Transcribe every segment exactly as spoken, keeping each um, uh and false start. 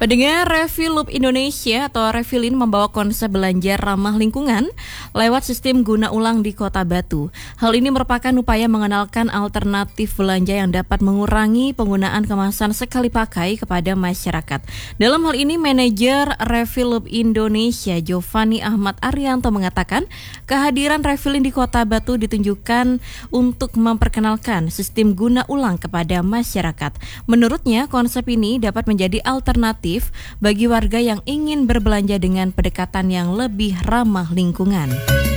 Pendengar, Refiloop Indonesia atau Refilin membawa konsep belanja ramah lingkungan lewat sistem guna ulang di Kota Batu. Hal ini merupakan upaya mengenalkan alternatif belanja yang dapat mengurangi penggunaan kemasan sekali pakai kepada masyarakat. Dalam hal ini, manajer Refiloop Indonesia Giovanni Ahmad Arianto mengatakan kehadiran Refilin di Kota Batu ditunjukkan untuk memperkenalkan sistem guna ulang kepada masyarakat. Menurutnya, konsep ini dapat menjadi alternatif bagi warga yang ingin berbelanja dengan pendekatan yang lebih ramah lingkungan.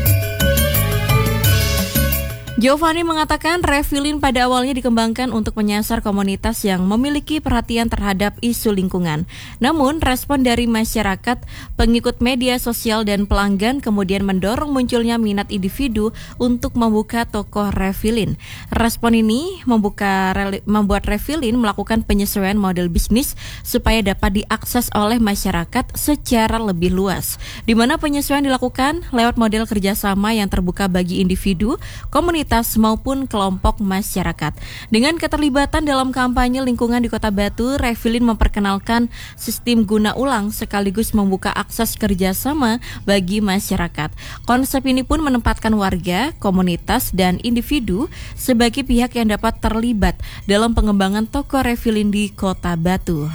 Giovanni mengatakan Refilin pada awalnya dikembangkan untuk menyasar komunitas yang memiliki perhatian terhadap isu lingkungan. Namun, respon dari masyarakat, pengikut media sosial dan pelanggan kemudian mendorong munculnya minat individu untuk membuka toko Refilin. Respon ini membuka membuat Refilin melakukan penyesuaian model bisnis supaya dapat diakses oleh masyarakat secara lebih luas, di mana penyesuaian dilakukan lewat model kerjasama yang terbuka bagi individu, komunitas maupun kelompok masyarakat. Dengan keterlibatan dalam kampanye lingkungan di Kota Batu, Refilin memperkenalkan sistem guna ulang sekaligus membuka akses kerjasama bagi masyarakat. Konsep ini pun menempatkan warga, komunitas, dan individu sebagai pihak yang dapat terlibat dalam pengembangan toko Refilin di Kota Batu.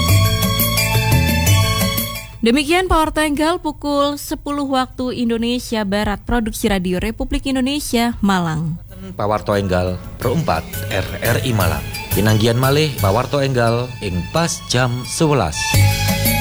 Demikian Power Tenggal pukul sepuluh waktu Indonesia Barat, Produksi Radio Republik Indonesia, Malang. Pawarto Enggal Perempat R R I Malang. Pinanggian malih Pawarto Enggal ing pas jam sebelas.